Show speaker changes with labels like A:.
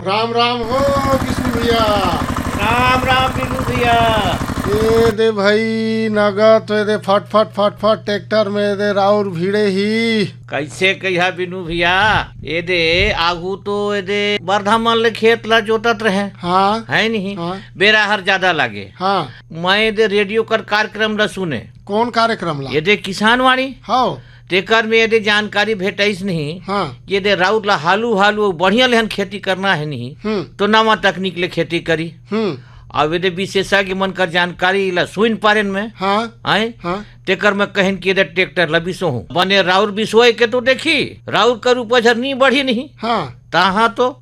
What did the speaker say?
A: राम राम हो विष्णु भैया।
B: राम राम बिलू भैया।
A: ये दे भाई नगद तो दे फट फट फट फट ट्रैक्टर में दे राउर भीड़े ही
B: कैसे कहिया बिनू भैया, ये दे आगू तो ये दे बरधामन ले खेत ला जोतत रहे।
A: हाँ
B: है नहीं
A: हाँ
B: बेरा हर ज्यादा लागे।
A: हाँ।
B: मैं ये दे रेडियो कर कार्यक्रम ला सुने।
A: कौन कार्यक्रम ला?
B: ये दे किसान वाणी
A: हाँ
B: तेकर में ये दे जानकारी भेटाइस नहीं।
A: हाँ।
B: ये दे राउत ला हालू हालू बढ़िया लेहन खेती करना है नहीं तो नवा तकनीक ले खेती करी। अब ये विशेषज्ञ मन कर जानकारी ला सुन पारेन में।
A: हाँ
B: आए
A: हाँ।
B: तेकर में कहन कि ये ट्रैक्टर ला बिसो हूँ बने राउर बिसोए के तो देखी राउर कर उपज नहीं बढ़ी नहीं।
A: हाँ
B: तहाँ तो